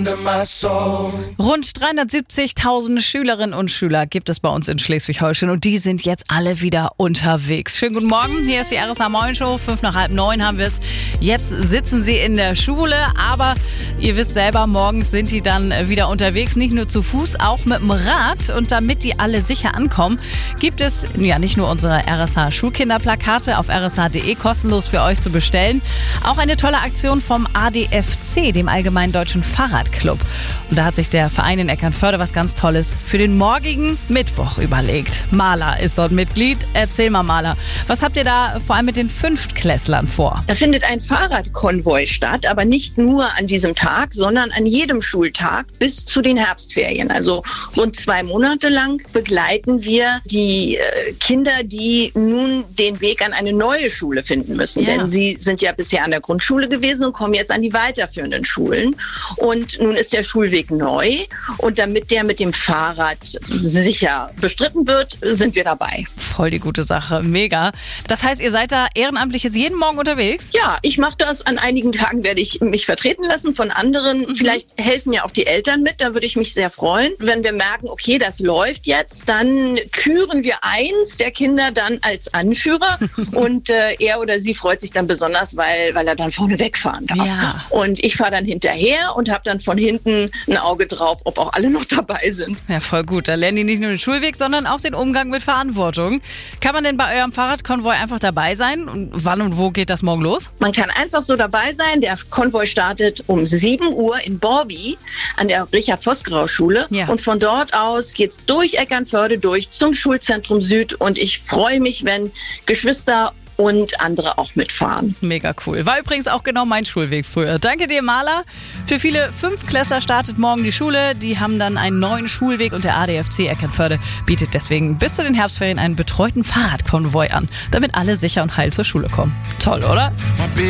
Rund 370.000 Schülerinnen und Schüler gibt es bei uns in Schleswig-Holstein und die sind jetzt alle wieder unterwegs. Schönen guten Morgen, hier ist die RSA Morgenshow, 8:05 haben wir es. Jetzt sitzen sie in der Schule, aber ihr wisst selber, morgens sind die dann wieder unterwegs, nicht nur zu Fuß, auch mit dem Rad. Und damit die alle sicher ankommen, gibt es ja nicht nur unsere RSA Schulkinderplakate auf rsa.de kostenlos für euch zu bestellen, auch eine tolle Aktion vom ADFC, dem Allgemeinen Deutschen Fahrradclub. Und da hat sich der Verein in Eckernförde was ganz Tolles für den morgigen Mittwoch überlegt. Maler ist dort Mitglied. Erzähl mal, Maler, was habt ihr da vor allem mit den Fünftklässlern vor? Da findet ein Fahrradkonvoi statt, aber nicht nur an diesem Tag, sondern an jedem Schultag bis zu den Herbstferien. Also rund 2 Monate lang begleiten wir die Kinder, die nun den Weg an eine neue Schule finden müssen. Ja. Denn sie sind ja bisher an der Grundschule gewesen und kommen jetzt an die weiterführenden Schulen. Und nun ist der Schulweg neu. Und damit der mit dem Fahrrad sicher bestritten wird, sind wir dabei. Voll die gute Sache, mega. Das heißt, ihr seid da ehrenamtlich jetzt jeden Morgen unterwegs? Ja, ich mache das. An einigen Tagen werde ich mich vertreten lassen von anderen. Vielleicht helfen ja auch die Eltern mit. Da würde ich mich sehr freuen. Wenn wir merken, okay, das läuft jetzt, dann küren wir eins der Kinder dann als Anführer. Und er oder sie freut sich dann besonders, weil er dann vorne wegfahren darf. Ja. Und ich fahre dann hinterher und habe dann von hinten ein Auge drauf, ob auch alle noch dabei sind. Ja, voll gut. Da lernen die nicht nur den Schulweg, sondern auch den Umgang mit Verantwortung. Kann man denn bei eurem Fahrradkonvoi einfach dabei sein? Und wann und wo geht das morgen los? Man kann einfach so dabei sein. Der Konvoi startet um 7 Uhr in Borby an der Richard-Vosgerau-Schule. Ja. Und von dort aus geht's durch Eckernförde durch zum Schulzentrum Süd. Und ich freue mich, wenn Geschwister und andere auch mitfahren. Mega cool. War übrigens auch genau mein Schulweg früher. Danke dir, Maler. Für viele Fünftklässler startet morgen die Schule. Die haben dann einen neuen Schulweg und der ADFC Eckernförde bietet deswegen bis zu den Herbstferien einen betreuten Fahrradkonvoi an, damit alle sicher und heil zur Schule kommen. Toll, oder?